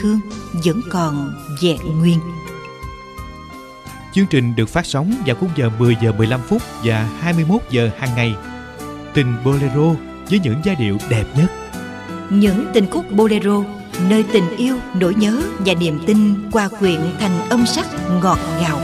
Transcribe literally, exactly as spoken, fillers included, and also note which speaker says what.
Speaker 1: thương vẫn còn vẹn nguyên.
Speaker 2: Chương trình được phát sóng vào khung giờ mười giờ mười lăm phút và hai mươi mốt giờ hàng ngày. Tình Bolero với những giai điệu đẹp nhất.
Speaker 1: Những tình khúc Bolero nơi tình yêu, nỗi nhớ và niềm tin hòa quyện thành âm sắc ngọt ngào.